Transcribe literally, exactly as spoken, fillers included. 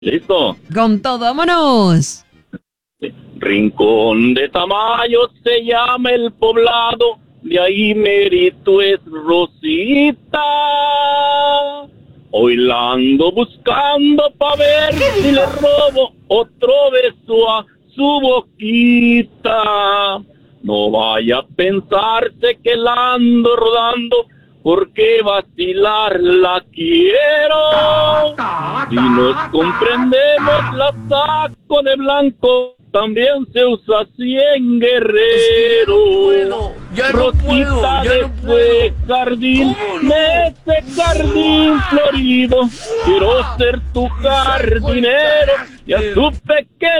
Listo. Con todo, vámonos. Rincón de Tamayo se llama el poblado, de ahí mérito es Rosita. Hoy la ando buscando pa' ver si le robo otro beso a su boquita. No vaya a pensarse que la ando rodando, porque vacilar la quiero. Si nos comprendemos, la saco de blanco, también se usa así en Guerrero. Ya no Rosita puedo, ya de no fue puedo. jardín, ¿Cómo no? de ese jardín florido, quiero ser tu jardinero. Ya supe que